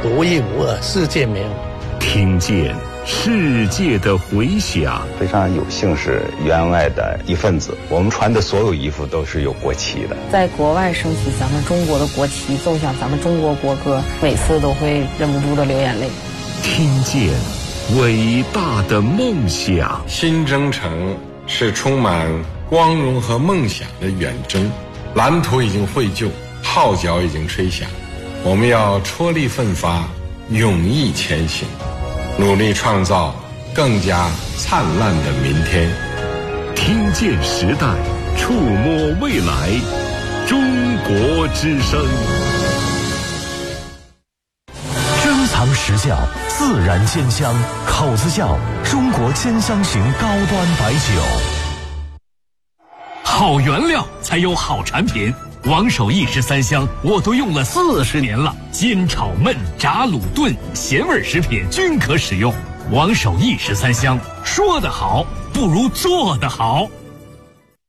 独一无二，世界没有。 听见世界的回响。 非常有幸是员外的一份子，我们穿的所有衣服都是有国旗的。 在国外升起咱们中国的国旗，奏响咱们中国国歌，每次都会忍不住的流眼泪。 听见伟大的梦想。 新征程是充满光荣和梦想的远征，蓝图已经绘就，号角已经吹响，我们要踔厉奋发，勇毅前行，努力创造更加灿烂的明天。 听见时代，触摸未来，中国之声。 珍藏实窖，自然鲜香，口子窖，中国鲜香型高端白酒。 好原料才有好产品，王守义13香我都用了40年了，煎炒焖炸卤炖咸味食品均可使用。王守义13香，说得好不如做得好。